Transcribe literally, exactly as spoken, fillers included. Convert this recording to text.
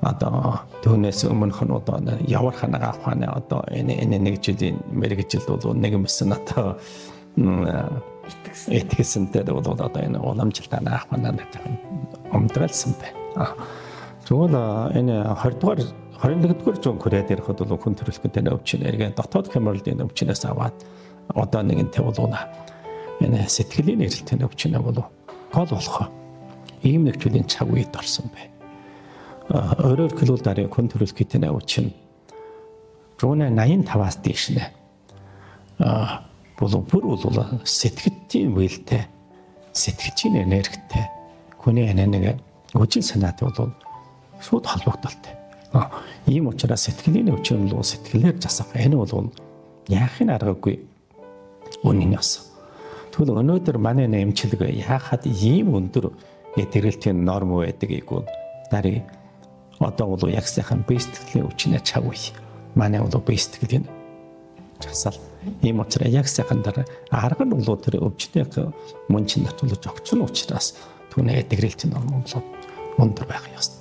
одоо түүнээс өмнөх нь одоо явар ханага авахны одоо энэ энэ нэг жилийн мэрэгжилд бол нэг юмсэн одоо итгэсэнтэй бол одоо энэ уламжлалт авах манай өмдөөлсөн байна. Тэгвэл энэ двадцать дугаар двадцать нэг дугаар зуун Кореяд ирэхэд бол хүн төрөлхтөний өвчин эргээ дотоод хямралын өвчнөөс аваад одоо нэгэнтээ бол энэ сэтгэлийн эрэлтийн өвчнөө бол гол болох ийм нөхцөлийн цаг үед орсон байна. Өөрөөр хэлбэл дараагийн хүн төрөлхтөний өвчин зуун восемьдесят-аас дээш нэ. А бол бүр бол сэтгэлийн үйлтэй сэтгэлийн энергитэй хүний нэг үжил санаатай бол шууд холбогдолтой. Ийм учраас сэтгэлийн өвчин бол сэтгэлээр засах энэ бол яахын аргагүй үнэн ёс. Тэгвэл өнөөдөр манай эмчилэг яахад ийм өндөр эдгэрэлтийн норм байдгийг бол дарыг одоо бол яг сайхан бие сэтгэлийн өвчнөө чаггүй. Манай бол бие сэтгэлийн часал ийм учраас яг сайхан дараа арга нь бол тэр өвчтөний мөн чин татуулж огцсон учраас түүний эдгэрэлтийн норм бол өндөр байх ёстой.